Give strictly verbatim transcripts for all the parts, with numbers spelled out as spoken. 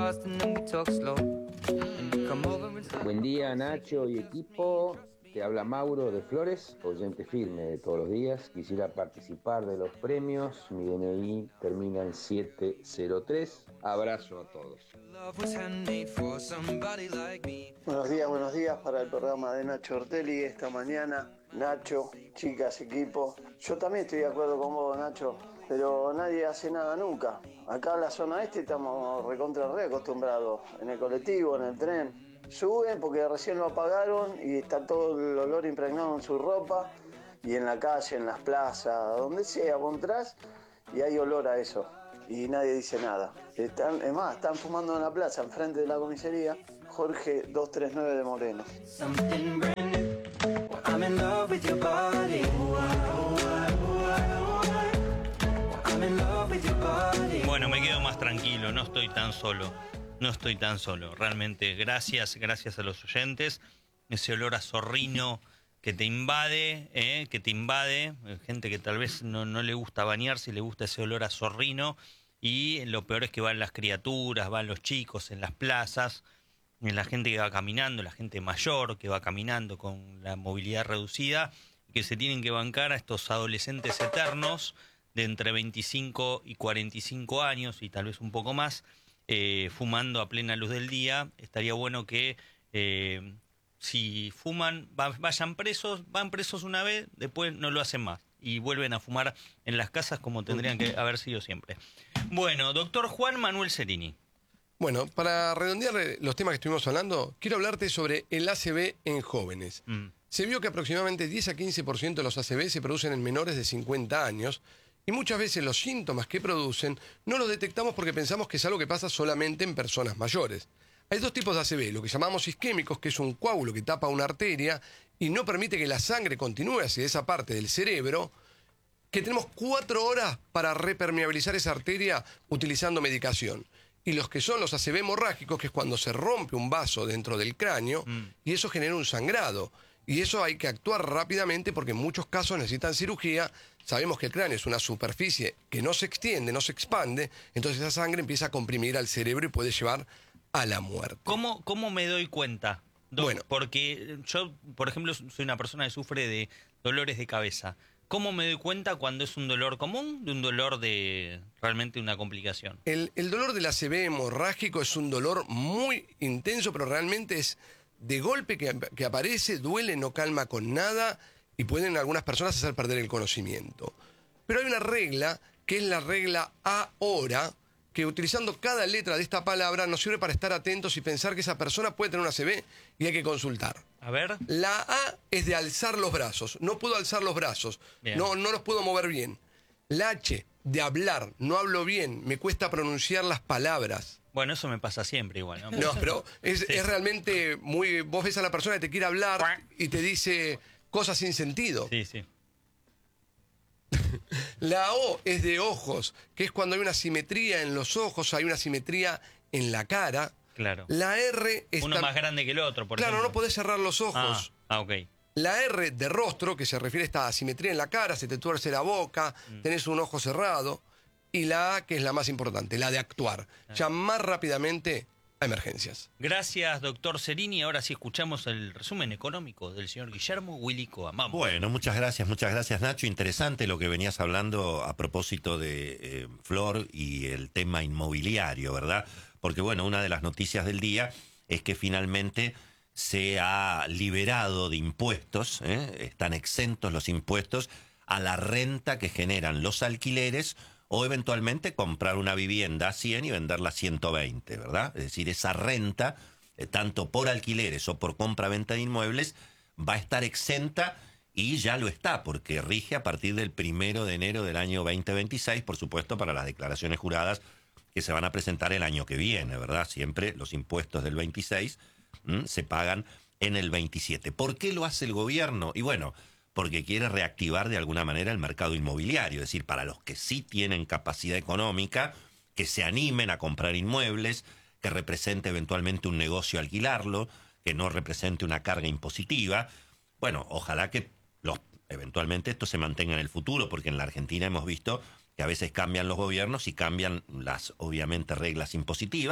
Buen día, Nacho y equipo. Te habla Mauro de Flores, oyente firme de todos los días. Quisiera participar de los premios. Mi D N I termina en siete cero tres. Abrazo a todos. Buenos días, buenos días para el programa de Nacho Ortelli esta mañana. Nacho, chicas, equipo. Yo también estoy de acuerdo con vos, Nacho, pero nadie hace nada nunca. Acá en la zona este estamos recontra re acostumbrados. En el colectivo, en el tren. Suben porque recién lo apagaron y está todo el olor impregnado en su ropa. Y en la calle, en las plazas, donde sea, vos entrás y hay olor a eso. Y nadie dice nada. Están, es más, están fumando en la plaza, enfrente de la comisaría. Jorge doscientos treinta y nueve de Moreno. Bueno, me quedo más tranquilo, no estoy tan solo. No estoy tan solo, realmente. Gracias, gracias a los oyentes. Ese olor a zorrino que te invade, eh, que te invade. Gente que tal vez no, no le gusta bañarse y le gusta ese olor a zorrino. Y lo peor es que van las criaturas, van los chicos en las plazas, en la gente que va caminando, la gente mayor que va caminando con la movilidad reducida, que se tienen que bancar a estos adolescentes eternos de entre veinticinco y cuarenta y cinco años y tal vez un poco más, Eh, fumando a plena luz del día. Estaría bueno que eh, si fuman, va, vayan presos, van presos una vez, después no lo hacen más y vuelven a fumar en las casas como tendrían que haber sido siempre. Bueno, doctor Juan Manuel Cerini. Bueno, para redondear los temas que estuvimos hablando, quiero hablarte sobre el A C V en jóvenes. Mm. Se vio que aproximadamente diez a quince por ciento de los A C V se producen en menores de cincuenta años. Y muchas veces los síntomas que producen no los detectamos porque pensamos que es algo que pasa solamente en personas mayores. Hay dos tipos de A C V, lo que llamamos isquémicos, que es un coágulo que tapa una arteria y no permite que la sangre continúe hacia esa parte del cerebro, que tenemos cuatro horas para repermeabilizar esa arteria utilizando medicación. Y los que son los A C V hemorrágicos, que es cuando se rompe un vaso dentro del cráneo mm. y eso genera un sangrado. Y eso hay que actuar rápidamente porque en muchos casos necesitan cirugía. Sabemos que el cráneo es una superficie que no se extiende, no se expande, entonces esa sangre empieza a comprimir al cerebro y puede llevar a la muerte. ¿Cómo, cómo me doy cuenta? Doc? Bueno, porque yo, por ejemplo, soy una persona que sufre de dolores de cabeza. ¿Cómo me doy cuenta cuando es un dolor común de un dolor de realmente una complicación? El, el dolor del A C V hemorrágico es un dolor muy intenso, pero realmente es de golpe que, que aparece, duele, no calma con nada y pueden algunas personas hacer perder el conocimiento. Pero hay una regla, que es la regla ahora, que utilizando cada letra de esta palabra nos sirve para estar atentos y pensar que esa persona puede tener una A C V y hay que consultar. A ver. La A es de alzar los brazos. No puedo alzar los brazos. No, no los puedo mover bien. La H, de hablar. No hablo bien. Me cuesta pronunciar las palabras. Bueno, eso me pasa siempre igual, ¿no? No, pero es, sí. es realmente muy... Vos ves a la persona que te quiere hablar y te dice cosas sin sentido. Sí, sí. La O es de ojos, que es cuando hay una simetría en los ojos, hay una simetría en la cara. Claro. La R es... Uno más grande que el otro, por Claro, ejemplo. no podés cerrar los ojos. Ah, ah, ok. La R de rostro, que se refiere a esta asimetría en la cara, se te tuerce la boca, mm. tenés un ojo cerrado. Y la A, que es la más importante, la de actuar. Ah. Llamar rápidamente a emergencias. Gracias, doctor Cerini. Ahora sí escuchamos el resumen económico del señor Guillermo Willy Coamamo. Bueno, muchas gracias, muchas gracias, Nacho. Interesante lo que venías hablando a propósito de eh, Flor y el tema inmobiliario, ¿verdad? Porque, bueno, una de las noticias del día es que finalmente se ha liberado de impuestos, ¿eh? Están exentos los impuestos a la renta que generan los alquileres o eventualmente comprar una vivienda a cien y venderla a ciento veinte, ¿verdad? Es decir, esa renta, eh, tanto por alquileres o por compra-venta de inmuebles, va a estar exenta y ya lo está, porque rige a partir del primero de enero del año veinte veintiséis, por supuesto, para las declaraciones juradas que se van a presentar el año que viene, ¿verdad? Siempre los impuestos del veintiséis ¿m? se pagan en el veintisiete. ¿Por qué lo hace el gobierno? Y bueno, porque quiere reactivar de alguna manera el mercado inmobiliario, es decir, para los que sí tienen capacidad económica, que se animen a comprar inmuebles, que represente eventualmente un negocio alquilarlo, que no represente una carga impositiva. Bueno, ojalá que los, eventualmente esto se mantenga en el futuro, porque en la Argentina hemos visto que a veces cambian los gobiernos y cambian las, obviamente, reglas impositivas,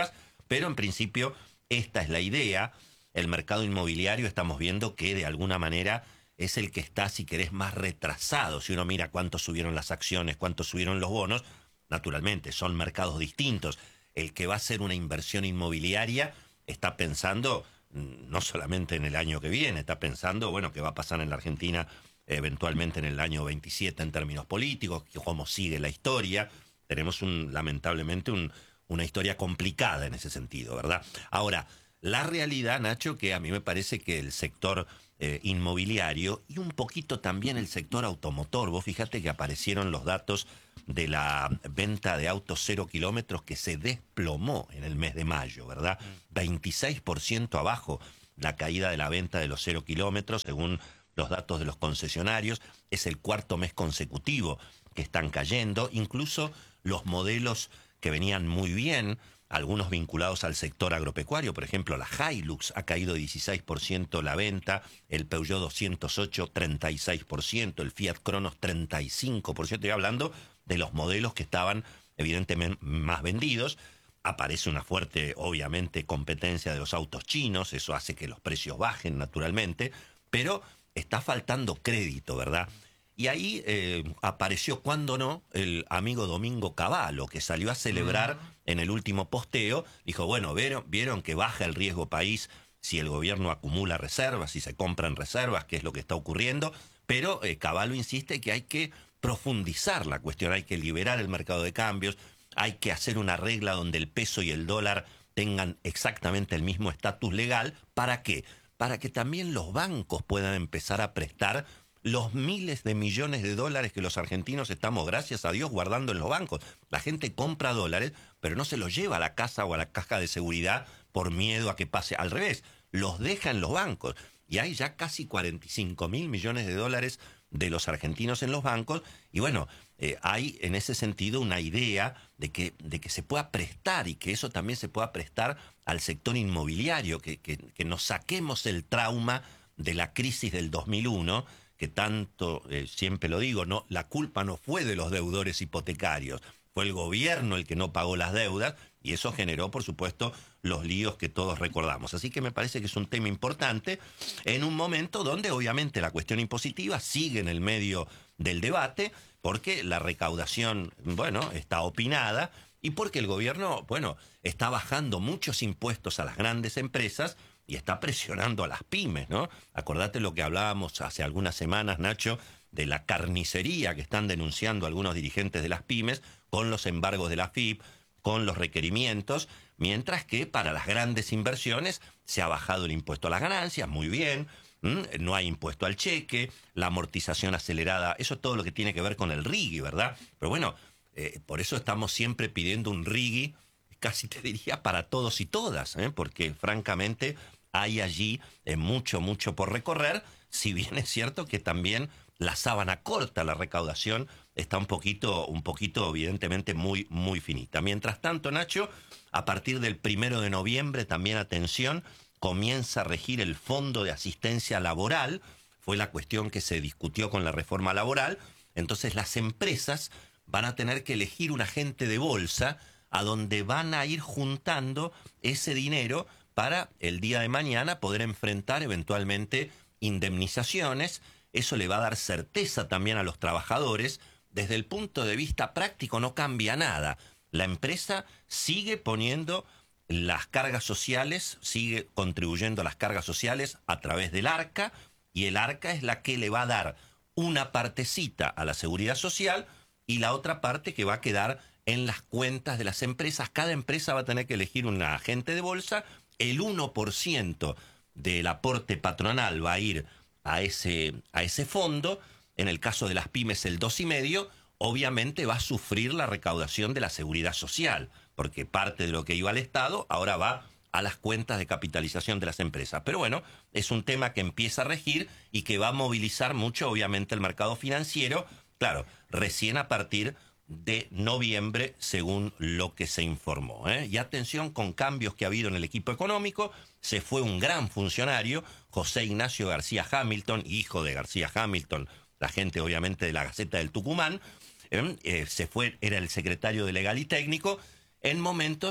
Pero en principio esta es la idea. El mercado inmobiliario estamos viendo que de alguna manera es el que está, si querés, más retrasado. Si uno mira cuánto subieron las acciones, cuánto subieron los bonos, naturalmente son mercados distintos. El que va a hacer una inversión inmobiliaria está pensando no solamente en el año que viene, está pensando, bueno, qué va a pasar en la Argentina eventualmente en el año veintisiete en términos políticos, cómo sigue la historia. Tenemos un, lamentablemente un, una historia complicada en ese sentido, ¿verdad? Ahora, la realidad, Nacho, que a mí me parece que el sector eh, inmobiliario y un poquito también el sector automotor, vos fíjate que aparecieron los datos de la venta de autos cero kilómetros que se desplomó en el mes de mayo, ¿verdad? veintiséis por ciento abajo la caída de la venta de los cero kilómetros, según los datos de los concesionarios. Es el cuarto mes consecutivo que están cayendo. Incluso los modelos que venían muy bien, algunos vinculados al sector agropecuario, por ejemplo, la Hilux ha caído dieciséis por ciento la venta, el Peugeot doscientos ocho, treinta y seis por ciento, el Fiat Cronos, treinta y cinco por ciento. Estoy hablando de los modelos que estaban evidentemente más vendidos. Aparece una fuerte, obviamente, competencia de los autos chinos, eso hace que los precios bajen naturalmente, pero está faltando crédito, ¿verdad? Y ahí eh, apareció, cuando no, el amigo Domingo Cavallo, que salió a celebrar en el último posteo. Dijo, bueno, ¿vieron, vieron que baja el riesgo país si el gobierno acumula reservas, si se compran reservas, que es lo que está ocurriendo? Pero eh, Cavallo insiste que hay que profundizar la cuestión, hay que liberar el mercado de cambios, hay que hacer una regla donde el peso y el dólar tengan exactamente el mismo estatus legal. ¿Para qué? Para que también los bancos puedan empezar a prestar los miles de millones de dólares que los argentinos estamos, gracias a Dios, guardando en los bancos. La gente compra dólares, pero no se los lleva a la casa o a la caja de seguridad por miedo a que pase. Al revés, los deja en los bancos. Y hay ya casi cuarenta y cinco mil millones de dólares de los argentinos en los bancos. Y bueno, eh, hay en ese sentido una idea de que, de que se pueda prestar y que eso también se pueda prestar al sector inmobiliario, que, que, que nos saquemos el trauma de la crisis del dos mil uno, que tanto, eh, siempre lo digo, no, la culpa no fue de los deudores hipotecarios, fue el gobierno el que no pagó las deudas, y eso generó, por supuesto, los líos que todos recordamos. Así que me parece que es un tema importante en un momento donde obviamente la cuestión impositiva sigue en el medio del debate, porque la recaudación, bueno, está opinada, y porque el gobierno, bueno, está bajando muchos impuestos a las grandes empresas y está presionando a las pymes, ¿no? Acordate lo que hablábamos hace algunas semanas, Nacho, de la carnicería que están denunciando algunos dirigentes de las pymes con los embargos de la F I P, con los requerimientos, mientras que para las grandes inversiones se ha bajado el impuesto a las ganancias, muy bien, ¿m? No hay impuesto al cheque, la amortización acelerada, eso es todo lo que tiene que ver con el RIGI, ¿verdad? Pero bueno, eh, por eso estamos siempre pidiendo un RIGI, casi te diría para todos y todas, ¿eh? Porque francamente hay allí eh, mucho, mucho por recorrer, si bien es cierto que también la sábana corta, la recaudación, está un poquito, un poquito evidentemente muy, muy finita. Mientras tanto, Nacho, a partir del primero de noviembre, también atención, comienza a regir el Fondo de Asistencia Laboral, fue la cuestión que se discutió con la reforma laboral. Entonces las empresas van a tener que elegir un agente de bolsa a donde van a ir juntando ese dinero para el día de mañana poder enfrentar eventualmente indemnizaciones. Eso le va a dar certeza también a los trabajadores. Desde el punto de vista práctico no cambia nada. La empresa sigue poniendo las cargas sociales, sigue contribuyendo a las cargas sociales a través del ARCA, y el ARCA es la que le va a dar una partecita a la seguridad social y la otra parte que va a quedar en las cuentas de las empresas. Cada empresa va a tener que elegir un agente de bolsa. El uno por ciento del aporte patronal va a ir a ese, a ese fondo. En el caso de las pymes, el dos coma cinco por ciento. Obviamente va a sufrir la recaudación de la seguridad social, porque parte de lo que iba al Estado ahora va a las cuentas de capitalización de las empresas. Pero bueno, es un tema que empieza a regir y que va a movilizar mucho, obviamente, el mercado financiero. Claro, recién a partir de noviembre, según lo que se informó, ¿eh? Y atención con cambios que ha habido en el equipo económico. Se fue un gran funcionario, José Ignacio García Hamilton, hijo de García Hamilton, la gente obviamente de la Gaceta del Tucumán. Eh, eh, se fue, era el secretario de Legal y Técnico, en momentos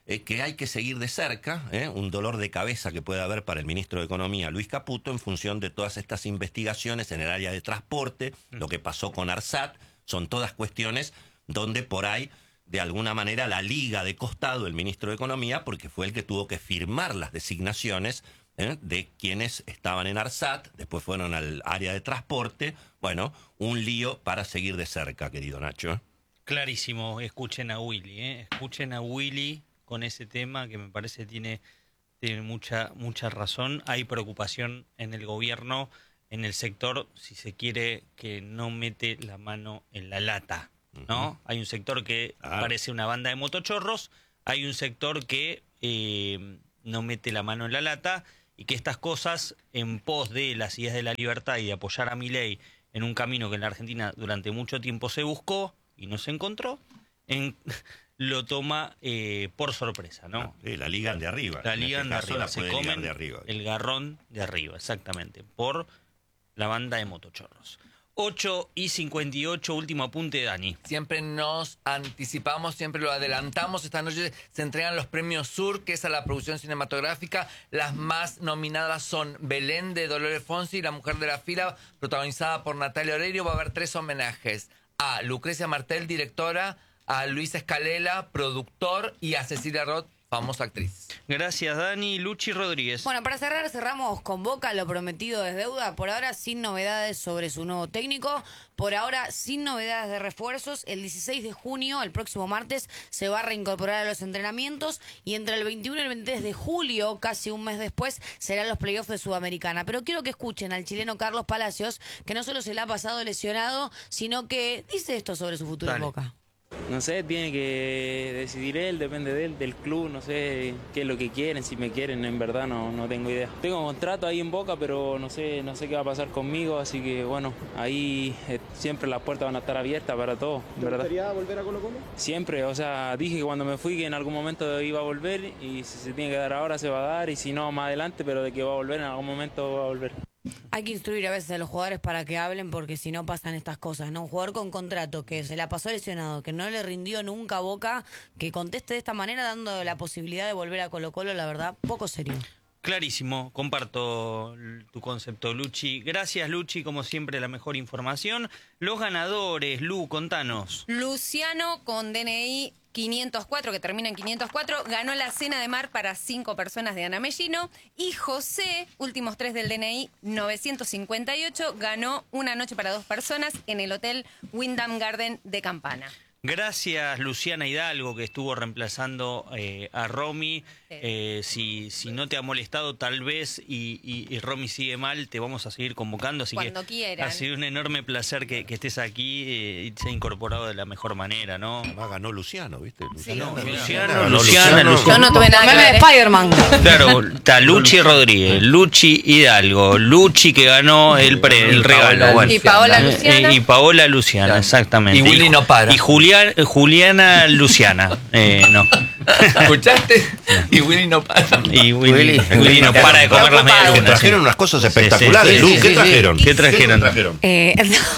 eh, que hay que seguir de cerca, eh, un dolor de cabeza que puede haber para el ministro de Economía, Luis Caputo, en función de todas estas investigaciones en el área de transporte, lo que pasó con ARSAT, son todas cuestiones donde por ahí, de alguna manera, la liga de costado el ministro de Economía, porque fue el que tuvo que firmar las designaciones ¿eh? de quienes estaban en ARSAT, después fueron al área de transporte. Bueno, un lío para seguir de cerca, querido Nacho. Clarísimo, escuchen a Willy, ¿eh? escuchen a Willy con ese tema que me parece tiene, tiene mucha, mucha razón. Hay preocupación en el gobierno, en el sector, si se quiere, que no mete la mano en la lata, ¿no? Uh-huh. Hay un sector que ah. parece una banda de motochorros, hay un sector que eh, no mete la mano en la lata y que estas cosas, en pos de las ideas de la libertad y de apoyar a Milei en un camino que en la Argentina durante mucho tiempo se buscó y no se encontró, en, lo toma eh, por sorpresa, ¿no? Ah, sí, la ligan de arriba. La ligan este de caso, arriba, la se puede comen ligar de arriba. El garrón de arriba, exactamente, por la banda de motochorros. ocho y cincuenta y ocho, último apunte, Dani. Siempre nos anticipamos, siempre lo adelantamos. Esta noche se entregan los premios Sur, que es a la producción cinematográfica. Las más nominadas son Belén, de Dolores Fonsi, La mujer de la fila, protagonizada por Natalia Oreiro. Va a haber tres homenajes: a Lucrecia Martel, directora; a Luis Escalela, productor; y a Cecilia Roth, famosa actriz. Gracias, Dani. Luchi Rodríguez. Bueno, para cerrar, cerramos con Boca, lo prometido es deuda. Por ahora, sin novedades sobre su nuevo técnico. Por ahora, sin novedades de refuerzos. El dieciséis de junio, el próximo martes, se va a reincorporar a los entrenamientos. Y entre el veintiuno y el veintitrés de julio, casi un mes después, serán los playoffs de Sudamericana. Pero quiero que escuchen al chileno Carlos Palacios, que no solo se le ha pasado lesionado, sino que dice esto sobre su futuro en Boca. No sé, tiene que decidir él, depende de él, del club, no sé qué es lo que quieren, si me quieren, en verdad no, no tengo idea. Tengo un contrato ahí en Boca, pero no sé, no sé qué va a pasar conmigo, así que bueno, ahí eh, siempre las puertas van a estar abiertas para todo. ¿Te ¿verdad? gustaría volver a Colo Colo? Siempre, o sea, dije que cuando me fui que en algún momento iba a volver, y si se tiene que dar ahora se va a dar, y si no más adelante, pero de que va a volver, en algún momento va a volver. Hay que instruir a veces a los jugadores para que hablen, porque si no pasan estas cosas, ¿no? Un jugador con contrato que se la pasó lesionado, que no le rindió nunca a Boca, que conteste de esta manera dando la posibilidad de volver a Colo Colo, la verdad, poco serio. Clarísimo, comparto tu concepto, Luchi. Gracias, Luchi, como siempre, la mejor información. Los ganadores, Lu, contanos. Luciano, con D N I quinientos cuatro, que termina en quinientos cuatro, ganó la cena de mar para cinco personas de Ana Mellino. Y José, últimos tres del D N I novecientos cincuenta y ocho, ganó una noche para dos personas en el Hotel Wyndham Garden de Campana. Gracias, Luciana Hidalgo, que estuvo reemplazando eh, a Romy. Sí. Eh, si, si no te ha molestado, tal vez, y, y, y Romy sigue mal, te vamos a seguir convocando. Así Cuando que quieran. Ha sido un enorme placer que, que estés aquí eh, y se ha incorporado de la mejor manera, ¿no? Además ganó Luciano, ¿viste? Luciano, Sí. Luciano, Luciano, Luciana, Luciano. Yo no tuve nada que ver. Spider-Man. Claro, está Luchi Rodríguez, Luchi Hidalgo, Luchi que ganó el, pre, el regalo. Bueno. Y Paola Luciana. Y, y Paola Luciana, exactamente. Y Willy no para. Y Julián, Juliana Luciana. Eh, no. ¿Escuchaste? Y Willy no para. Y Willy, Willy, Willy no para de comer las medias lunas. Trajeron unas cosas espectaculares. Sí, sí, Lu, sí, ¿qué sí, trajeron? ¿Qué trajeron? ¿Qué trajeron? Eh,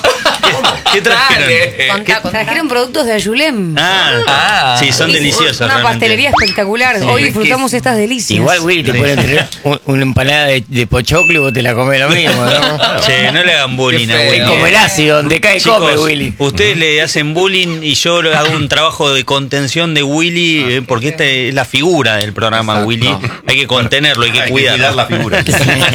¿Qué trajeron? Contá, contá. trajeron productos de Ayulem. Ah, Ah, sí, son Sí, deliciosos. Una realmente. pastelería espectacular. Sí. Hoy disfrutamos estas delicias. Igual, Willy, te pueden traer un- una empanada de, de pochoclo y vos te la comés lo mismo, ¿no? Che, no le hagan bullying a Qué Willy. feo. Es como el ácido, donde cae Chicos, come, Willy. ustedes le hacen bullying y yo hago un trabajo de contención de Willy, eh, porque esta es la figura del programa. Exacto. Willy. Hay que contenerlo, hay que Hay que cuidarlo. cuidar la figura.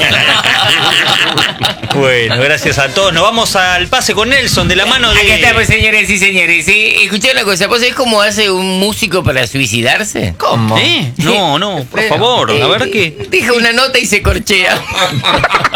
Bueno, gracias a todos. Nos vamos al pase con Nelson de la mano de... Acá estamos, señores y señores. Sí, escuchá una cosa. ¿Vos sabés cómo hace un músico para suicidarse? ¿Cómo? ¿Eh? No, no, por favor. A ver qué. Deja una nota y se corchea.